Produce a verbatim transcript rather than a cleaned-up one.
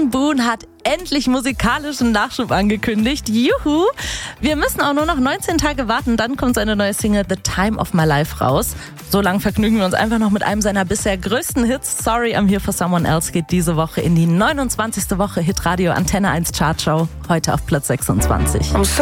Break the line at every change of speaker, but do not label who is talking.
King Boone hat endlich musikalischen Nachschub angekündigt. Juhu! Wir müssen auch nur noch neunzehn Tage warten, dann kommt seine neue Single The Time of My Life raus. So lang vergnügen wir uns einfach noch mit einem seiner bisher größten Hits. Sorry, I'm Here for Someone Else geht diese Woche in die neunundzwanzigste Woche Hitradio Antenne eins Chartshow. Heute auf Platz sechsundzwanzig.